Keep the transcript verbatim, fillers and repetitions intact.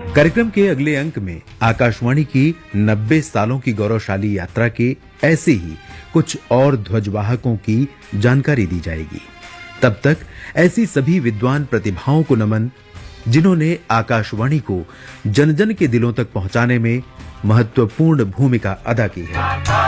कार्यक्रम के अगले अंक में आकाशवाणी की नब्बे सालों की गौरवशाली यात्रा के ऐसे ही कुछ और ध्वजवाहकों की जानकारी दी जाएगी। तब तक ऐसी सभी विद्वान प्रतिभाओं को नमन जिन्होंने आकाशवाणी को जन जन के दिलों तक पहुंचाने में महत्वपूर्ण भूमिका अदा की है।